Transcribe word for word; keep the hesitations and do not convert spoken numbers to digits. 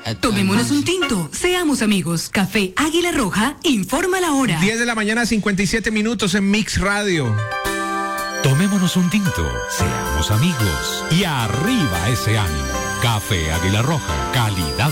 Tomémonos un tinto, seamos amigos. Café Águila Roja, informa la hora. diez de la mañana, cincuenta y siete minutos en Mix Radio. Tomémonos un tinto, seamos amigos y arriba ese ánimo. Café Águila Roja, calidad